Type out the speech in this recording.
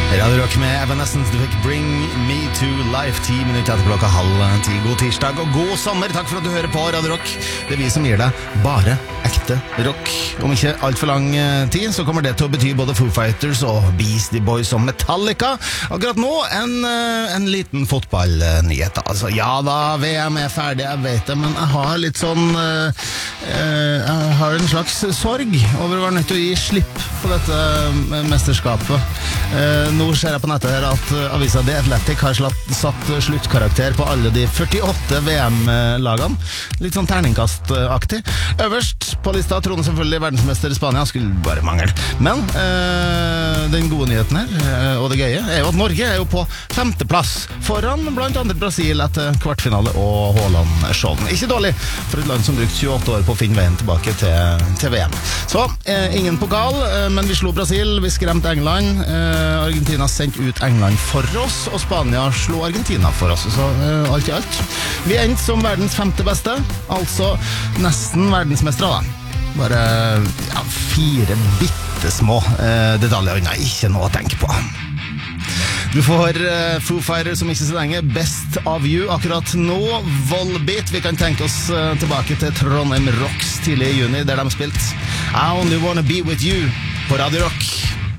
Radio Rock med Evanescence, du fikk Bring Me to Life 10 minutter etter klokka 9:30. God tirsdag og god sommer. Takk for at du hører på Radio Rock. Det er vi som gir deg bare ekte rock. Om ikke alt for lang tid så kommer det til å bety både Foo Fighters og Beastie Boys og Metallica. Akkurat nå en liten fotballnyhet. Altså, ja da, VM er ferdig, jeg vet det, men jeg har litt sånn jeg har en slags sorg over å være nødt til å gi slipp på dette mesterskapet. Nå ser jeg på nettet her at avisa The Athletic har satt sluttkarakter på alle de 48 VM-lagene. Litt sånn terningkastaktig. Øverst på lista troner selvfølgelig verdensmester Spania, skulle bare mangle. Men den gode nyheten her, og det gøye, er jo at Norge er jo på 5. plass, foran blant andre Brasil etter kvartfinale og Haaland-showen. Ikke dårlig for et land som brukte 28 år på å finne veien tilbake til VM. Så, ingen pokal, men vi slo Brasil, vi skremte England, Argentina sendte ut England for oss, og Spania slo Argentina for oss. Så alt i alt. Vi endte som verdens 5. beste, altså nesten verdensmestere da. Bare 4 bittesmå detaljer unna, ikke noe å tenke på. Du får Foo Fighters som ikke så lenge, Best of You akkurat nå, Volbeat. Vi kan tenke oss tilbake til Trondheim Rocks tidlig i juni, der de spilt I Only Wanna Be With You på Radio Rock.